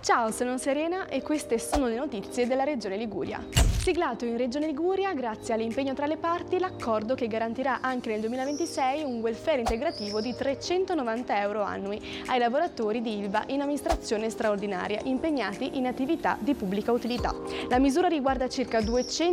Ciao, sono Serena e queste sono le notizie della Regione Liguria. Siglato in Regione Liguria, grazie all'impegno tra le parti, l'accordo che garantirà anche nel 2026 un welfare integrativo di 390 euro annui ai lavoratori di Ilva in amministrazione straordinaria impegnati in attività di pubblica utilità. La misura riguarda circa 200